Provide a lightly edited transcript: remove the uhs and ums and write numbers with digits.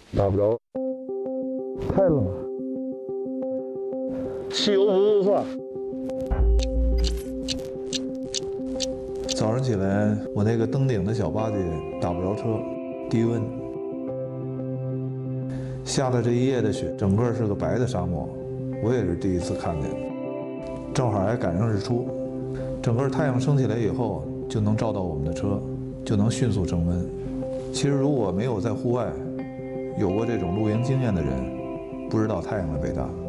打不着，太冷了，汽油不算。 早上起来，我那个登顶的小巴结打不着车，低温。下了这一夜的雪，整个是个白的沙漠，我也是第一次看见。正好还赶上日出，整个太阳升起来以后，就能照到我们的车，就能迅速升温。其实如果没有在户外有过这种露营经验的人，不知道太阳的伟大。